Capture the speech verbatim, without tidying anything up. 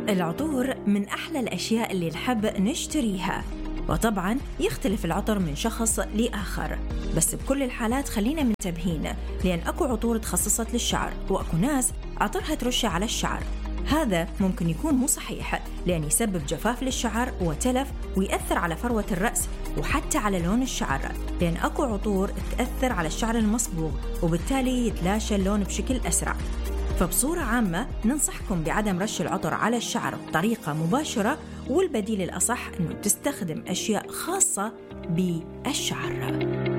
العطور من أحلى الأشياء اللي نحب نشتريها، وطبعاً يختلف العطر من شخص لآخر، بس بكل الحالات خلينا منتبهين، لأن أكو عطور تخصصت للشعر وأكو ناس عطرها ترشي على الشعر. هذا ممكن يكون مو صحيح، لأن يسبب جفاف للشعر وتلف، ويأثر على فروة الرأس وحتى على لون الشعر، لأن أكو عطور تأثر على الشعر المصبوغ وبالتالي يتلاشى اللون بشكل أسرع. فبصورة عامة ننصحكم بعدم رش العطر على الشعر بطريقة مباشرة، والبديل الأصح أنه تستخدم أشياء خاصة بالشعر.